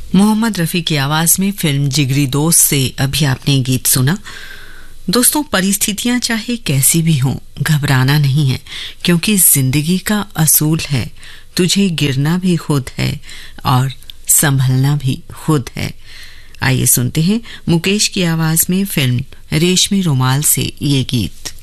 मोहम्मद रफ़ी की आवाज में फिल्म जिगरी दोस्त से अभी आपने गीत सुना। दोस्तों, परिस्थितियां चाहे कैसी भी हों, घबराना नहीं है, क्योंकि जिंदगी का असूल है तुझे गिरना भी खुद है और संभलना भी खुद है। आइए सुनते हैं मुकेश की आवाज में फिल्म रेशमी रुमाल से ये गीत।